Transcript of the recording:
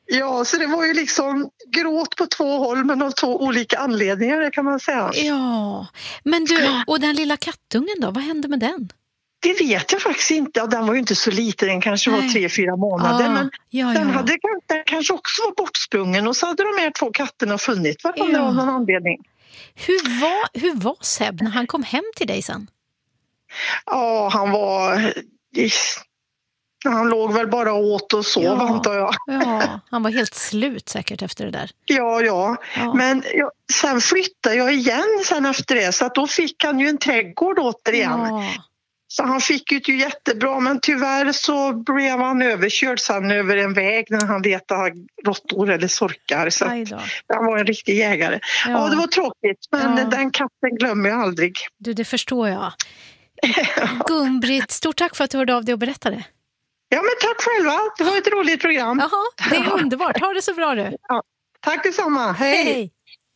Ja, så det var ju liksom gråt på två håll men av två olika anledningar, det kan man säga. Ja, men du, och den lilla kattungen då, vad hände med den? Det vet jag faktiskt inte. Ja, den var ju inte så liten, den kanske var 3-4 månader. Men den hade kanske också var bortsprungen och så hade de här två katterna funnit varandra av någon anledning. Hur var Seb när han kom hem till dig sen? Ja, han låg väl bara och åt och sov, antar jag. Ja, han var helt slut säkert efter det där. Ja. Men sen flyttade jag igen sen efter det. Så att då fick han ju en trädgård återigen. Ja. Så han fick ju jättebra, men tyvärr så blev han överkörd sen över en väg när han letade råttor eller sorkar. Så han var en riktig jägare. Ja, det var tråkigt, men den katten glömmer jag aldrig. Du, det förstår jag. Gun-Britt, stort tack för att du hörde av dig och berättade. Ja, men tack själva. Det var ett roligt program. Jaha, det är underbart. Ha det så bra du. Ja, tack detsamma. Hej.